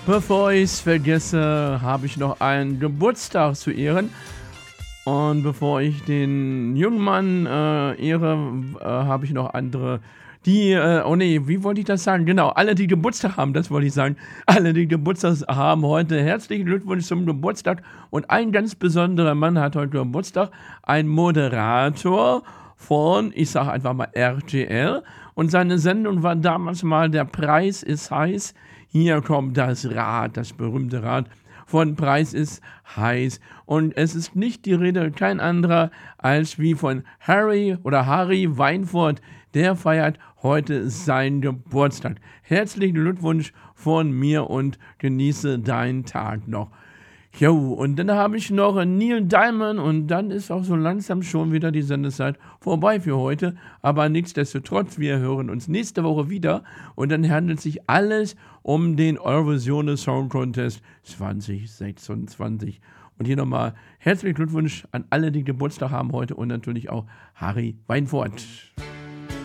Bevor ich es vergesse, habe ich noch einen Geburtstag zu ehren. Und bevor ich den jungen Mann ehre, habe ich noch andere, die, oh nee, wie wollte ich das sagen? Genau, alle, die Geburtstag haben, das wollte ich sagen. Alle, die Geburtstag haben heute, herzlichen Glückwunsch zum Geburtstag. Und ein ganz besonderer Mann hat heute Geburtstag, ein Moderator von, ich sage einfach mal RTL. Und seine Sendung war damals mal Der Preis ist heiß. Hier kommt das Rad, das berühmte Rad von Preis ist heiß. Und es ist nicht die Rede, kein anderer, als wie von Harry Weinfurt. Der feiert heute seinen Geburtstag. Herzlichen Glückwunsch von mir und genieße deinen Tag noch. Jo, und dann habe ich noch Neil Diamond und dann ist auch so langsam schon wieder die Sendezeit vorbei für heute. Aber nichtsdestotrotz, wir hören uns nächste Woche wieder und dann handelt sich alles um den Eurovision Song Contest 2026. Und hier nochmal herzlichen Glückwunsch an alle, die Geburtstag haben heute und natürlich auch Harry Weinfurt.